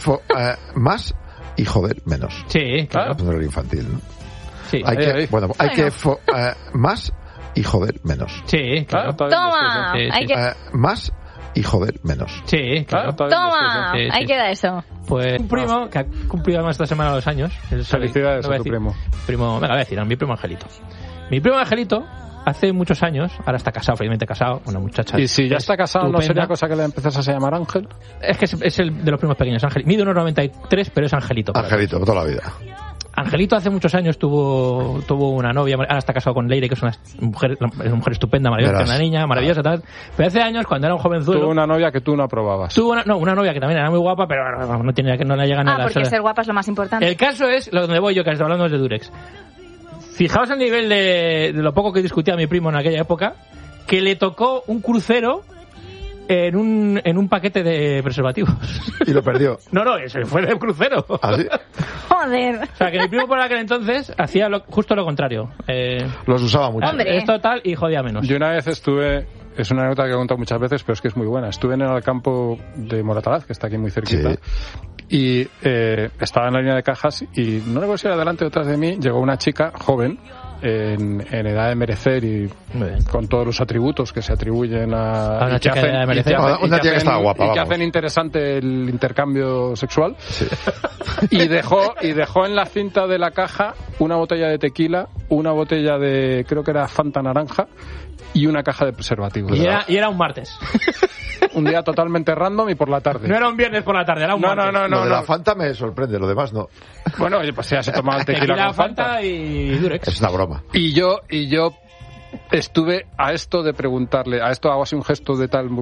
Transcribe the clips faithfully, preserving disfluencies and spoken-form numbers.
fo, eh, más y joder menos. Sí, claro. No era infantil, ¿no? Sí. Hay ahí, que, ahí. bueno, hay Bueno. que fo, eh, más y joder menos. Sí, claro. Claro, está bien Toma, Sí, sí. hay que... Eh, más y joder menos. Sí, Claro, claro. está bien Toma, Sí, sí. ahí queda eso. Pues un primo que ha cumplido además esta semana dos años. Él sabe- Felicidades no voy a tu decir- primo. Primo, venga, voy a decir, a mi primo Angelito. Mi primo Angelito, hace muchos años, ahora está casado, felizmente casado, una muchacha. Y si ya está casado, ¿no estupenda. sería cosa que le empezase a llamar Ángel? Es que es, es el de los primos pequeños, Ángel. Mide uno noventa y tres, pero es Angelito. para Angelito, toda la vida. todos. Angelito hace muchos años tuvo tuvo una novia, ahora está casado con Leire, que es una mujer, es una mujer estupenda, maravillosa, Verás. una niña maravillosa, tal. Pero hace años, cuando era un jovenzuelo, Tuvo una novia que tú no aprobabas. tuvo una, no, una novia que también era muy guapa, pero no, no, tenía, no le llega ni a Ah, la porque sola. ser guapa es lo más importante. El caso es, lo donde voy yo, que estoy hablando es de Durex. Fijaos el nivel de, de lo poco que discutía mi primo en aquella época, que le tocó un crucero en un, en un paquete de preservativos. Y lo perdió. No, no, se fue del crucero. ¿Así? Joder. O sea, que mi primo por aquel entonces hacía lo- justo lo contrario. Eh, Los usaba mucho. Hombre. Esto tal y jodía menos. Yo una vez estuve, es una anécdota que he contado muchas veces, pero es que es muy buena. Estuve en el campo de Moratalaz, que está aquí muy cerquita, Sí. y eh, estaba en la línea de cajas y no recuerdo si era delante o detrás de mí, llegó una chica joven, en, en edad de merecer y Muy bien. con todos los atributos que se atribuyen a, A una y que chica de hacen, edad de y merecer. que hacen- Una y tía que hacen- está guapa, y que vamos. hacen interesante el intercambio sexual. Y dejó y dejó en la cinta de la caja una botella de tequila, una botella de, creo que era Fanta naranja, y una caja de preservativos. Y era, y era un martes. Un día totalmente random y por la tarde. No era un viernes por la tarde, era un No, martes. no, no, Lo no, de no. la Fanta me sorprende, lo demás no. Bueno, oye, pues ya se tomaba el tequila Tequila, con Fanta. Fanta y Durex. Es una broma. Y yo, y yo estuve a esto de preguntarle, a esto hago así un gesto de tal,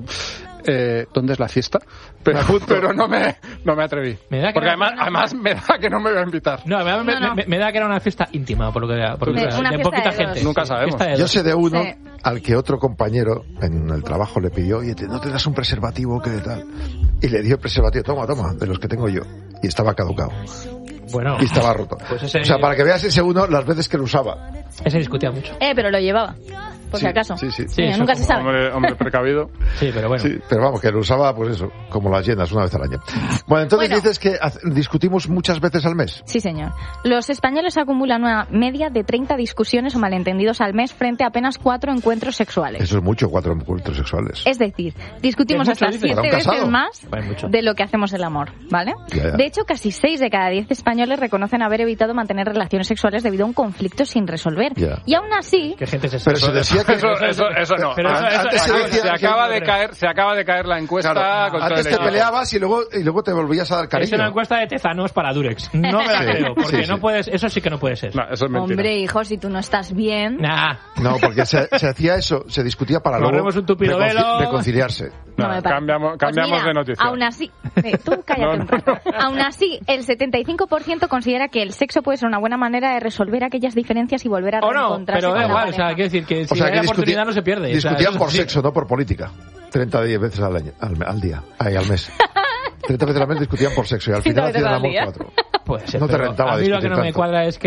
eh, ¿dónde es la fiesta? Pero, pero no me, no me atreví. Me da que Porque no- además, además me da que no me va a invitar. No, me, me- No, no. me- me da que era una fiesta íntima, por lo que era. Por lo que De- era, una de fiesta poquita de gente. dos. Nunca sabemos. Fiesta de Yo dos. sé de uno Sí. al que otro compañero en el trabajo le pidió, oye, ¿te- ¿no te das un preservativo que de tal? Y le dio el preservativo, toma, toma, de los que tengo yo. Y estaba caducado. Bueno, Y estaba roto. Pues ese- O sea, para que veas ese uno las veces que lo usaba. ese discutía mucho. Eh, pero lo llevaba. Por Sí, si acaso. sí, sí. Sí, Mira, eso nunca se como- sabe. Hombre, hombre precavido. Sí, pero bueno. Sí, pero vamos, que lo usaba, pues eso, como las llenas, una vez al año. Bueno, entonces Bueno. dices que haz- discutimos muchas veces al mes. Sí, señor. Los españoles acumulan una media de treinta discusiones o malentendidos al mes frente a apenas cuatro encuentros sexuales. Eso es mucho, cuatro encuentros sexuales. Es decir, discutimos Es mucho, hasta dices. siete Para un veces casado. más Vale, mucho. de lo que hacemos el amor, ¿vale? Ya, ya. De hecho, casi seis de cada diez españoles reconocen haber evitado mantener relaciones sexuales debido a un conflicto sin resolver. Ya. Y aún así, ¿Qué gente se Pero se decía que... Eso, eso, eso no. Pero eso- Antes eso- se, eso- se eso- acaba eso- de caer, se acaba de caer la encuesta. Claro, contra antes el te equipo. peleabas y luego, y luego te volvías a dar Es cariño. una encuesta de tezanos para Durex. No me la Sí, creo, porque sí, sí. no puedes, eso sí que no puede ser. No, eso es mentira. hombre, hijo, si tú no estás bien... Nah. No, porque se, se hacía eso, se discutía para luego Corremos un tupido velo. reconciliarse. No No, me parece. cambiamos Pues cambiamos mira, de noticia. Aún así, eh, tú cállate No, un no, rato. no. Aún así, el setenta y cinco por ciento considera que el sexo puede ser una buena manera de resolver aquellas diferencias y volver a O no, reencontrarse pero con da la igual, o sea, pareja. quiero decir que si O sea, hay que discuti- oportunidad no se pierde. o sea, discutían eso por sí. sexo, no por política. treinta veces al año, al, al día, ay, al mes. treinta veces al mes discutían por sexo y al final veces hacían al amor día. cuatro. Puede ser, No te pero rentaba a mí lo que discutir no me tanto. cuadra es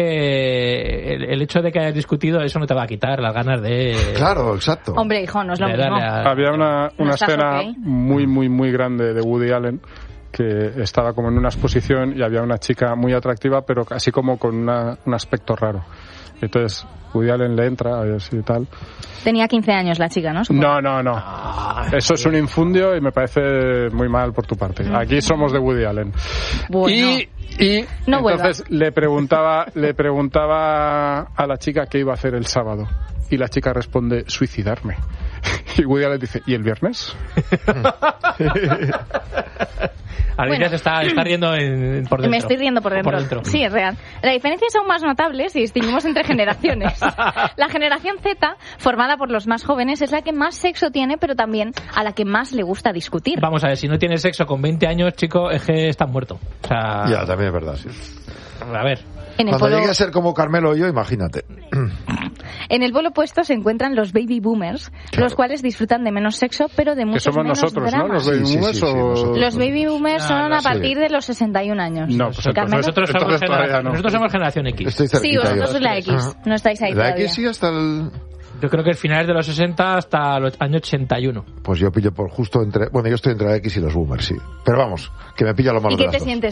que el, el hecho de que hayas discutido eso no te va a quitar las ganas de... Claro, exacto. Hombre, hijo, no es lo de mismo. darle a- Había una, No una estás escena ok. muy, muy, muy grande de Woody Allen que estaba como en una exposición y había una chica muy atractiva, pero así como con una- un aspecto raro. Entonces Woody Allen le entra, a ver si tal. Tenía quince años la chica, ¿no? Supongo. No, no, no. Eso es un infundio y me parece muy mal por tu parte. Aquí somos de Woody Allen. Bueno. Y, y No entonces le preguntaba, le preguntaba a la chica qué iba a hacer el sábado. Y la chica responde, suicidarme. Y Woody Allen dice, ¿y el viernes? Alicia Bueno. se está, está riendo en- por dentro. Me estoy riendo por O dentro. Sí, es real. La diferencia es aún más notable si distinguimos entre generaciones. La generación Z, formada por los más jóvenes, es la que más sexo tiene, pero también a la que más le gusta discutir. Vamos a ver, si no tienes sexo con veinte años, chico, es que estás muerto. O sea, Ya, también es verdad, sí. a ver. En el, Cuando polo, llegue a ser como Carmelo y yo, imagínate. en el polo opuesto se encuentran los baby boomers, Claro. los cuales disfrutan de menos sexo, pero de Que muchos somos menos nosotros, ¿no? drama. Los baby Sí, sí, boomers sí, sí, o... nosotros. Los baby boomers No, son no a sé. partir de los sesenta y un años. No, pues entonces- Carmelo. Nosotros somos, entonces todavía generación, no. nosotros somos generación X. Estoy Sí, cerquita vosotros yo. sois la X. Ajá. No estáis ahí La todavía. X sí hasta el... Yo creo que el finales de los sesenta hasta los años ochenta y uno. Pues yo pillo por justo entre... Bueno, yo estoy entre la X y los boomers, sí. Pero vamos, que me pilla lo malo ¿Y qué de las te dos. sientes?